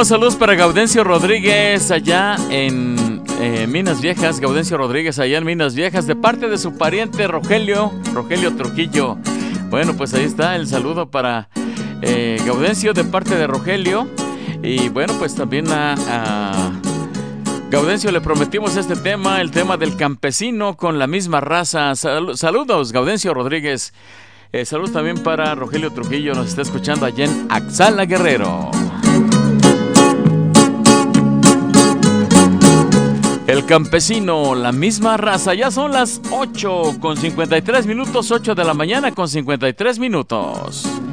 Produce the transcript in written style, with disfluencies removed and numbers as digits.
Bueno, saludos para Gaudencio Rodríguez allá en Minas Viejas. Gaudencio Rodríguez allá en Minas Viejas, de parte de su pariente Rogelio Trujillo. Bueno, pues ahí está el saludo para Gaudencio de parte de Rogelio. Y bueno, pues también a Gaudencio le prometimos este tema, el tema del campesino con la misma raza. Saludos, Gaudencio Rodríguez. Saludos también para Rogelio Trujillo, nos está escuchando allá en Axala, Guerrero. El campesino, la misma raza. Ya son las 8:53 minutos, 8 de la mañana con 53 minutos.